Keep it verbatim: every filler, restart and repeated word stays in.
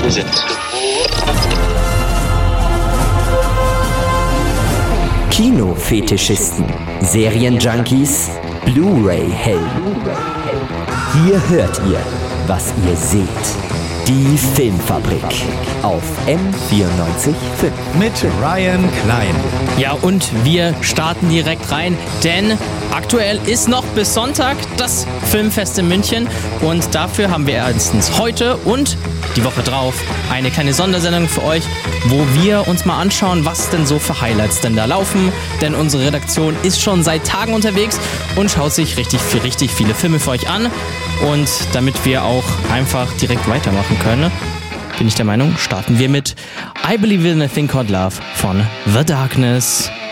Kinofetischisten, Serienjunkies, Blu-ray-Helden. Hier hört ihr, was ihr seht. Die Filmfabrik auf M vierundneunzig Komma fünf. Mit Ryan Klein. Ja, und wir starten direkt rein, denn aktuell ist noch bis Sonntag das Filmfest in München und dafür haben wir erstens heute und die Woche drauf eine kleine Sondersendung für euch, wo wir uns mal anschauen, was denn so für Highlights denn da laufen, denn unsere Redaktion ist schon seit Tagen unterwegs und schaut sich richtig, richtig viele Filme für euch an. Und damit wir auch einfach direkt weitermachen können, bin ich der Meinung, starten wir mit I Believe in a Thing Called Love von The Darkness.